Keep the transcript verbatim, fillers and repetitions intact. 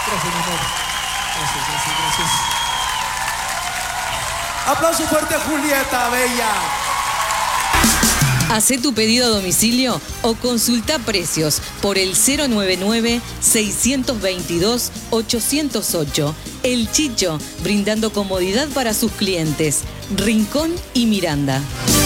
Gracias, mi amor. Gracias, gracias, gracias. Aplauso fuerte a Julieta, bella. Hacé tu pedido a domicilio o consulta precios por el cero nueve nueve, seis dos dos, ocho cero ocho. El Chicho, brindando comodidad para sus clientes. Rincón y Miranda.